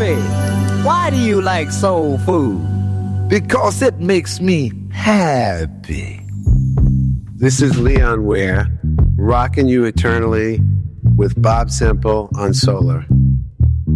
me, why do you like soul food? Because it makes me happy. This is Leon Ware, rocking you eternally with Bob Semple on Solar.